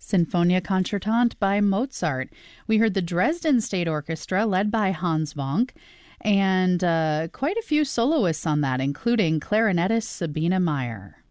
Sinfonia Concertante by Mozart. We heard the Dresden State Orchestra led by Hans Vonk, and quite a few soloists on that, including clarinetist Sabine Meyer.